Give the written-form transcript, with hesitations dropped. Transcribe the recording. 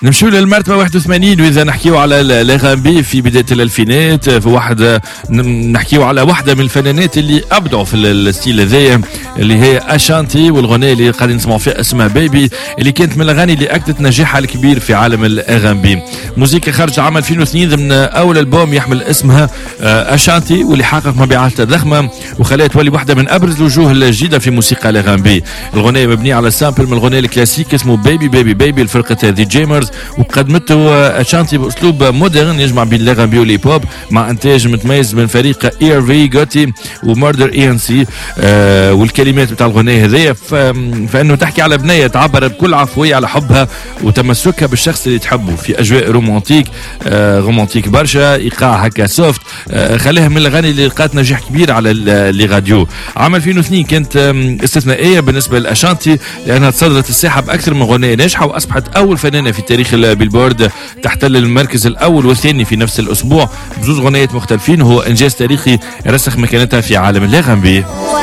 نمشيو للمرتبة 81 وإذا نحكيو على الأغاني في بداية الألفينات، في واحد نحكيو على واحدة من الفنانات اللي أبدعوا في الستيل هذايا اللي هي أشانتي، والغنية اللي قاعدين نسمعوا فيها اسمها بيبي، اللي كانت من الأغاني اللي أكدت نجاحها الكبير في عالم الأغاني. موسيقى خرج عام 2002 ضمن أول ألبوم يحمل اسمها أشانتي، واللي حقق مبيعات ضخمة وخلاها تولي واحدة من أبرز الوجوه الجديدة في موسيقى الأغاني. الغنية مبنية على سامبل من الغنية الكلاسيك اسمه بيبي بيبي بيبي لفرقة ذا جيمرز، وقدمته أشانتي بأسلوب مودرن يجمع بين الأغاني والهيب هوب مع إنتاج متميز من فريق ERV جوتي وماردر ENC. والكلمات بتاع الغنية هذيا فإنه تحكي على بنية تعبر بكل عفوية على حبها وتمسكها بالشخص اللي تحبه في أجواء رومانتيك برشا، إيقاع هكا سوفت، خليها من الأغاني اللي لقات نجاح كبير على لي راديو. عام 2002 كانت استثنائية بالنسبة لأشانتي لأنها تصدرت الساحة بأكثر من غنية ناجحة، وأصبحت أول فنانة في تاريخ البيلبورد تحتل المركز الأول والثاني في نفس الأسبوع بزوز غنيات مختلفين، وهو إنجاز تاريخي رسخ مكانتها في عالم الأغاني.